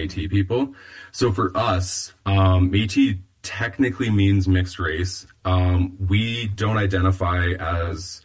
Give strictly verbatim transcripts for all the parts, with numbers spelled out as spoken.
Métis people. So for us, um, Métis technically means mixed race. Um, we don't identify as,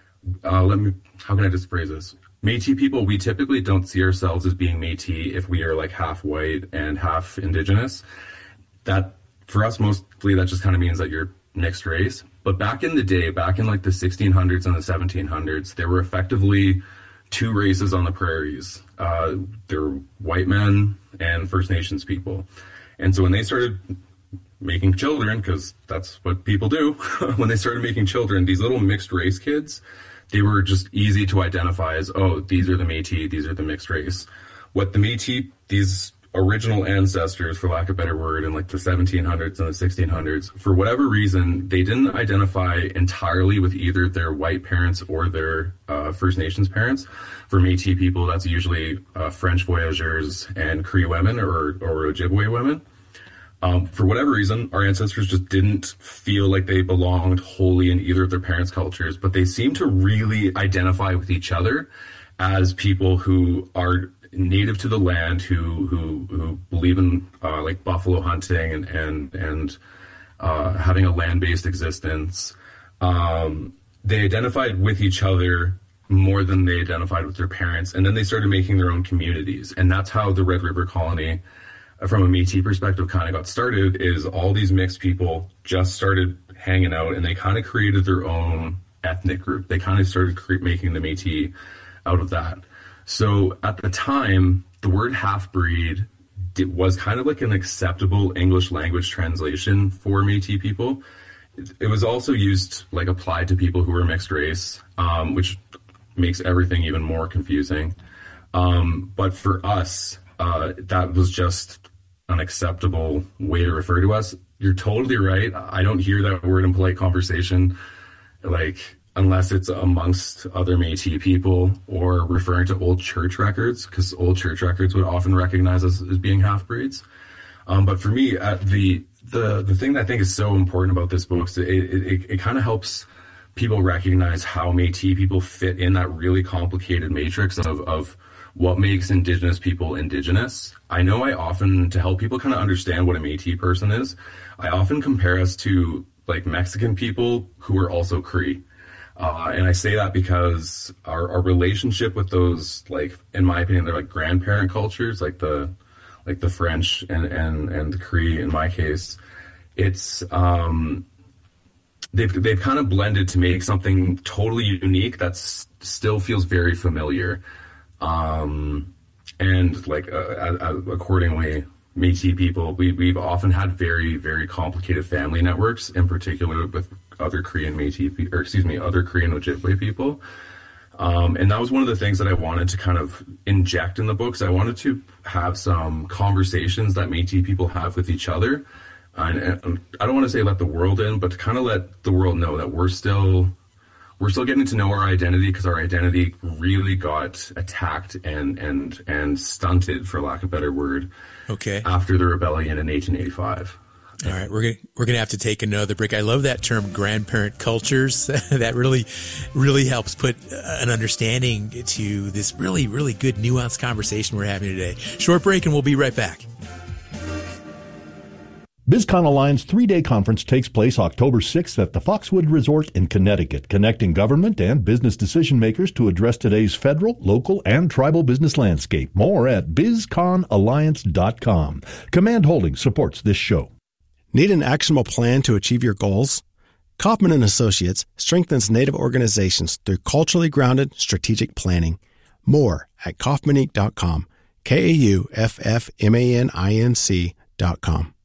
uh, let me, how can I just phrase this? Métis people, we typically don't see ourselves as being Métis if we are like half white and half Indigenous. That, for us, mostly that just kind of means that you're mixed race. But back in the day, back in like the sixteen hundreds and the seventeen hundreds, there were effectively two races on the prairies. Uh, there were white men and First Nations people. And so when they started making children, because that's what people do, when they started making children, these little mixed race kids, they were just easy to identify as, oh, these are the Métis, these are the mixed race. What the Métis, these original ancestors, for lack of a better word, in like the seventeen hundreds and the sixteen hundreds, for whatever reason, they didn't identify entirely with either their white parents or their uh, First Nations parents. For Métis people, that's usually uh, French voyageurs and Cree women or, or Ojibwe women. Um, for whatever reason, our ancestors just didn't feel like they belonged wholly in either of their parents' cultures, but they seem to really identify with each other as people who are native to the land, who who who believe in uh, like buffalo hunting and and and uh, having a land-based existence. Um, they identified with each other more than they identified with their parents, and then they started making their own communities, and that's how the Red River Colony, from a Métis perspective, kind of got started. Is all these mixed people just started hanging out, and they kind of created their own ethnic group. They kind of started cre- making the Métis out of that. So at the time, the word half-breed was kind of like an acceptable English language translation for Métis people. It was also used, like, applied to people who were mixed race, um, which makes everything even more confusing. Um, but for us, uh, that was just an acceptable way to refer to us. You're totally right. I don't hear that word in polite conversation, like, unless it's amongst other Métis people or referring to old church records, because old church records would often recognize us as being half-breeds. Um, but for me, uh, the the the thing that I think is so important about this book is it, it, it kind of helps people recognize how Métis people fit in that really complicated matrix of, of what makes Indigenous people Indigenous. I know I often, to help people kind of understand what a Métis person is, I often compare us to like Mexican people who are also Cree. Uh, and I say that because our, our relationship with those, like, in my opinion, they're like grandparent cultures, like the like the French and, and, and the Cree, in my case, it's um, they've they've kind of blended to make something totally unique that still feels very familiar. Um, and like uh, uh, accordingly, Métis people, we, we've often had very, very complicated family networks, in particular with other Korean Métis, or excuse me, other Korean Ojibwe people. Um, and that was one of the things that I wanted to kind of inject in the books. I wanted to have some conversations that Métis people have with each other. And, and I don't want to say let the world in, but to kind of let the world know that we're still we're still getting to know our identity, because our identity really got attacked and and and stunted, for lack of a better word, okay, after the rebellion in eighteen eighty-five. All right, we're gonna we're gonna have to take another break. I love that term, grandparent cultures. That really, really helps put an understanding to this really, really good nuanced conversation we're having today. Short break, and we'll be right back. BizCon Alliance three-day conference takes place October sixth at the Foxwood Resort in Connecticut, connecting government and business decision makers to address today's federal, local, and tribal business landscape. More at biz con alliance dot com. Command Holdings supports this show. Need an actionable plan to achieve your goals? Kaufman and Associates strengthens Native organizations through culturally grounded strategic planning. More at kaufman inc dot com. K A U F F M A N I N C dot com.